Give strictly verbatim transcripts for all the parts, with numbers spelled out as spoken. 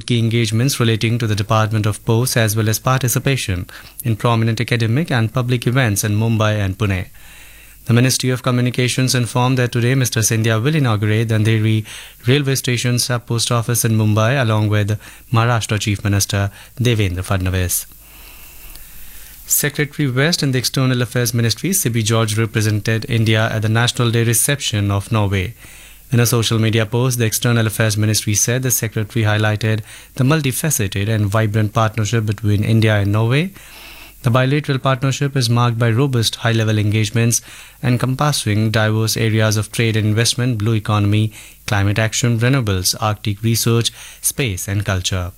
key engagements relating to the Department of Posts as well as participation in prominent academic and public events in Mumbai and Pune. The Ministry of Communications informed that today Mister Scindia will inaugurate the Andheri railway station sub-post office in Mumbai along with Maharashtra Chief Minister Devendra Fadnavis. Secretary West in the External Affairs Ministry, Sibi George, represented India at the National Day reception of Norway. In a social media post, the External Affairs Ministry said the Secretary highlighted the multifaceted and vibrant partnership between India and Norway. The bilateral partnership is marked by robust high-level engagements encompassing diverse areas of trade and investment, blue economy, climate action, renewables, Arctic research, space and culture.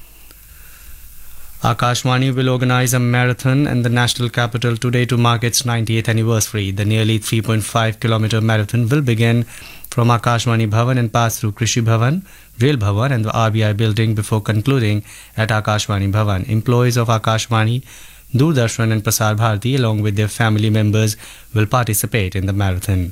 Akashvani will organize a marathon in the national capital today to mark its ninetieth anniversary. The nearly three point five kilometer marathon will begin from Akashvani Bhavan and pass through Krishi Bhavan, Rail Bhavan and the R B I building before concluding at Akashvani Bhavan. Employees of Akashvani, Doordarshan and Prasar Bharati along with their family members will participate in the marathon.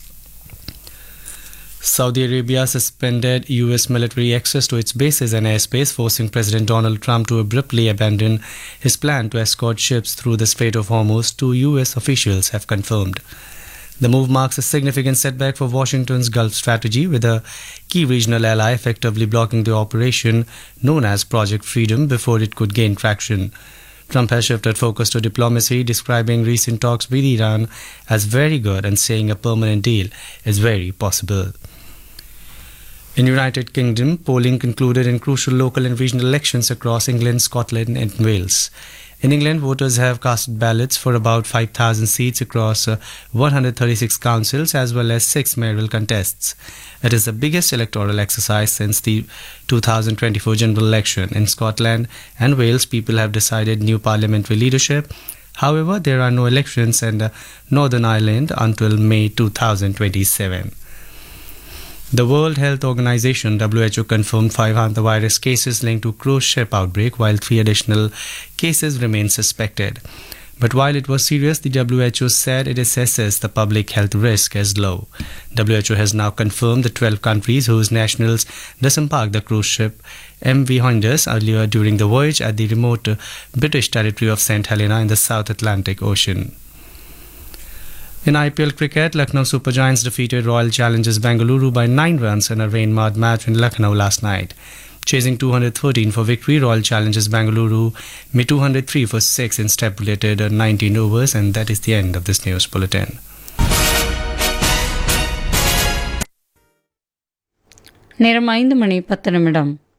Saudi Arabia suspended U S military access to its bases and airspace, forcing President Donald Trump to abruptly abandon his plan to escort ships through the Strait of Hormuz, two U S officials have confirmed. The move marks a significant setback for Washington's Gulf strategy, with a key regional ally effectively blocking the operation known as Project Freedom before it could gain traction. Trump has shifted focus to diplomacy, describing recent talks with Iran as very good and saying a permanent deal is very possible. In United Kingdom, polling concluded in crucial local and regional elections across England, Scotland and Wales. In England, voters have cast ballots for about five thousand seats across uh, one hundred thirty-six councils as well as six mayoral contests. It is the biggest electoral exercise since the two thousand twenty-four general election. In Scotland and Wales, people have decided new parliamentary leadership. However, there are no elections in uh, Northern Ireland until May two thousand twenty-seven. The World Health Organization W H O confirmed five hantavirus cases linked to cruise ship outbreak, while three additional cases remain suspected. But while it was serious, the W H O said it assesses the public health risk as low. W H O has now confirmed the twelve countries whose nationals disembarked the cruise ship M V Hoindus earlier during the voyage at the remote British territory of Saint Helena in the South Atlantic Ocean. In I P L cricket, Lucknow Super Giants defeated Royal Challengers Bengaluru by nine runs in a rain-marred match in Lucknow last night. Chasing two hundred thirteen for victory, Royal Challengers Bengaluru made two hundred three for six in stipulated nineteen overs, and that is the end of this news bulletin. நேரம் ஐந்து மணி பத்து நிமிடம்.